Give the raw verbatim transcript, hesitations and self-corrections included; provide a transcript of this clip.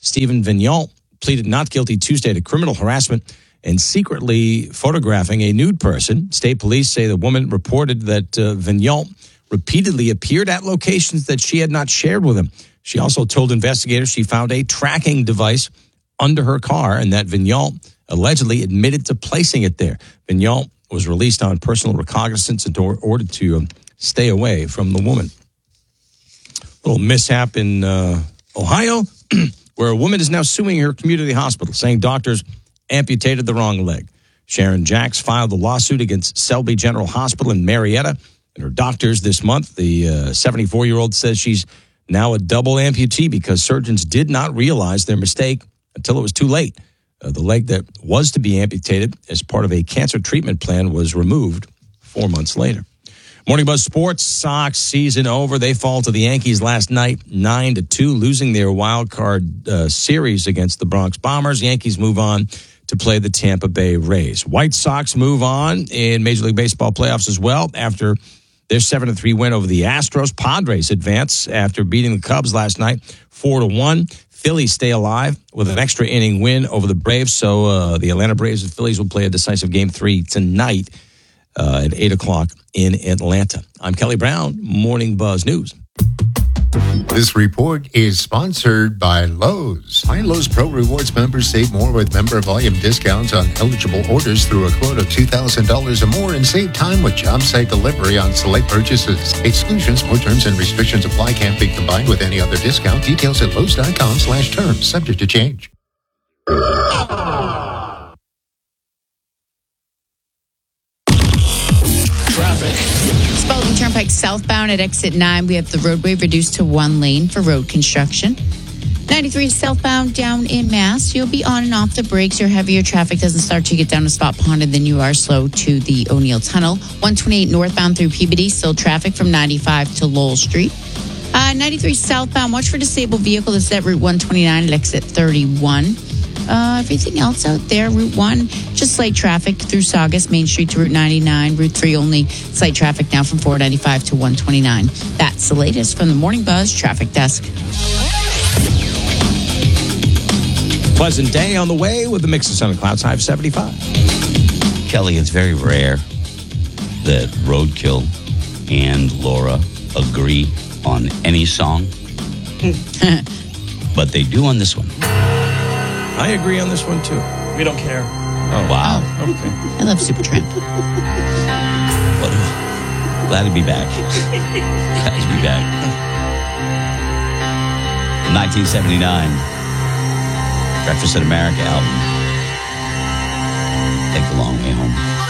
Stephen Vigneault pleaded not guilty Tuesday to criminal harassment and secretly photographing a nude person. State police say the woman reported that uh, Vigneault repeatedly appeared at locations that she had not shared with him. She also told investigators she found a tracking device under her car and that Vigneault allegedly admitted to placing it there. Vigneault was released on personal recognizance in order to um, stay away from the woman. Little mishap in uh, Ohio, where a woman is now suing her community hospital, saying doctors amputated the wrong leg. Sharon Jacks filed a lawsuit against Selby General Hospital in Marietta and her doctors this month. The uh, seventy-four-year-old says she's now a double amputee because surgeons did not realize their mistake until it was too late. Uh, the leg that was to be amputated as part of a cancer treatment plan was removed four months later. Morning Buzz Sports, Sox season over. They fall to the Yankees last night, nine to two, losing their wild card uh, series against the Bronx Bombers. Yankees move on to play the Tampa Bay Rays. White Sox move on in Major League Baseball playoffs as well after their seven to three win over the Astros. Padres advance after beating the Cubs last night, four to one. Phillies stay alive with an extra inning win over the Braves. So uh, the Atlanta Braves and Phillies will play a decisive game three tonight uh, at eight o'clock in Atlanta. I'm Kelly Brown, Morning Buzz News. This report is sponsored by Lowe's. My Lowe's Pro Rewards members save more with member volume discounts on eligible orders through a quote of two thousand dollars or more and save time with job site delivery on select purchases. Exclusions, more terms and restrictions apply. Can't be combined with any other discount. Details at Lowe's.com slash terms. Subject to change. Spalding Turnpike southbound at exit nine. We have the roadway reduced to one lane for road construction. ninety-three southbound down in Mass. You'll be on and off the brakes. Your heavier traffic doesn't start to get down to Spot Pond, and then you are slow to the O'Neill Tunnel. one twenty-eight northbound through Peabody. Still traffic from ninety-five to Lowell Street. Uh, ninety-three southbound. Watch for disabled vehicle. This is at Route one twenty-nine at exit thirty-one. Uh, everything else out there, Route one, just slight traffic through Saugus, Main Street to Route ninety-nine. Route three only slight traffic now from four ninety-five to one twenty-nine. That's the latest from the Morning Buzz Traffic Desk. Pleasant day on the way with the mix of sun and clouds, high of seventy-five. Kelly, it's very rare that Roadkill and Laura agree on any song, but they do on this one. I agree on this one, too. We don't care. Oh, wow. Okay. I love Supertramp. Well, glad to be back. Glad to be back. nineteen seventy-nine, Breakfast in America album. Take the long way home.